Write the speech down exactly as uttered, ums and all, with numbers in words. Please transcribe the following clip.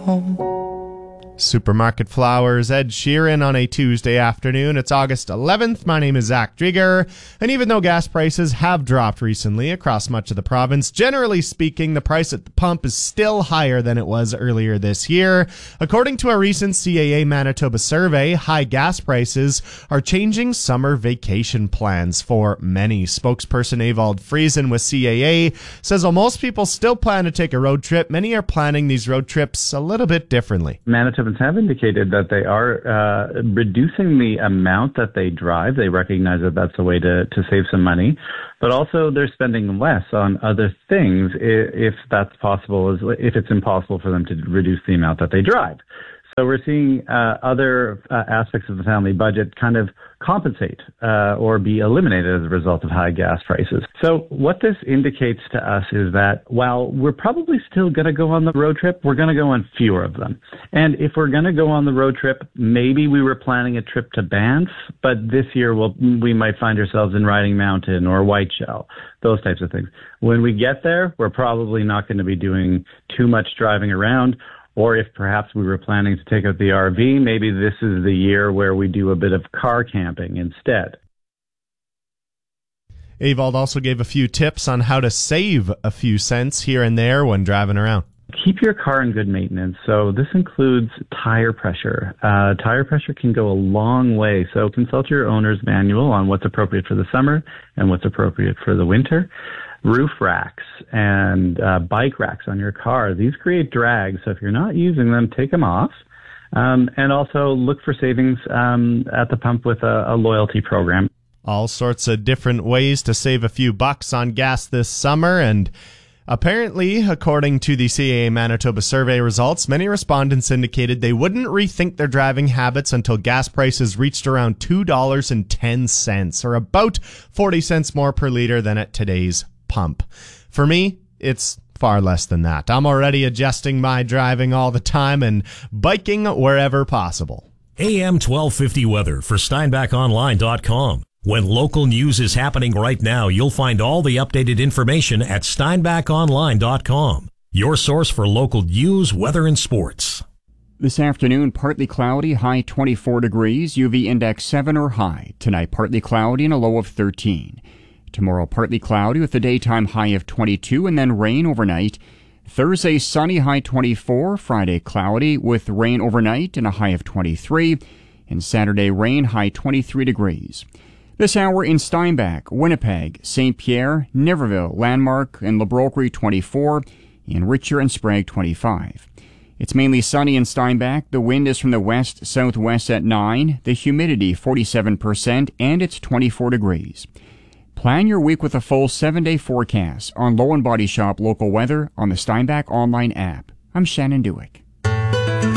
home. Supermarket Flowers, Ed Sheeran on a Tuesday afternoon. It's August eleventh. My name is Zach Drieger. And even though gas prices have dropped recently across much of the province, generally speaking, the price at the pump is still higher than it was earlier this year. According to a recent C A A Manitoba survey, high gas prices are changing summer vacation plans for many. Spokesperson Evald Friesen with C A A says while most people still plan to take a road trip, many are planning these road trips a little bit differently. Manitoba have indicated that they are uh, reducing the amount that they drive. They recognize that that's a way to, to save some money, but also they're spending less on other things if, if that's possible, if it's impossible for them to reduce the amount that they drive. So we're seeing uh, other uh, aspects of the family budget kind of compensate uh, or be eliminated as a result of high gas prices. So what this indicates to us is that while we're probably still going to go on the road trip, we're going to go on fewer of them. And if we're going to go on the road trip, maybe we were planning a trip to Banff, but this year we'll, we might find ourselves in Riding Mountain or Whiteshell, those types of things. When we get there, we're probably not going to be doing too much driving around. Or if perhaps we were planning to take out the R V, maybe this is the year where we do a bit of car camping instead. Evald also gave a few tips on how to save a few cents here and there when driving around. Keep your car in good maintenance. So this includes tire pressure. Uh, tire pressure can go a long way. So consult your owner's manual on what's appropriate for the summer and what's appropriate for the winter. Roof racks and uh, bike racks on your car. These create drag, so if you're not using them, take them off. Um, and also look for savings um, at the pump with a, a loyalty program. All sorts of different ways to save a few bucks on gas this summer, and apparently, according to the C A A Manitoba survey results, many respondents indicated they wouldn't rethink their driving habits until gas prices reached around two dollars and ten cents, or about forty cents more per liter than at today's pump. For me, it's far less than that. I'm already adjusting my driving all the time and biking wherever possible. A M twelve fifty weather for Steinbach Online dot com. When local news is happening right now, you'll find all the updated information at Steinbach Online dot com. Your source for local news, weather, and sports. This afternoon, partly cloudy, high twenty-four degrees, U V index seven or high. Tonight, partly cloudy and a low of thirteen. Tomorrow, partly cloudy with a daytime high of twenty-two and then rain overnight. Thursday, sunny, high twenty-four. Friday, cloudy with rain overnight and a high of twenty-three. And Saturday, rain, high twenty-three degrees. This hour in Steinbach, Winnipeg, Saint Pierre, Niverville, Landmark, and Labroquerie twenty-four, and Richer and Sprague twenty-five. It's mainly sunny in Steinbach. The wind is from the west-southwest at nine, the humidity forty-seven percent, and it's twenty-four degrees. Plan your week with a full seven-day forecast on Low and Body Shop local weather on the Steinbach online app. I'm Shannon Dewick.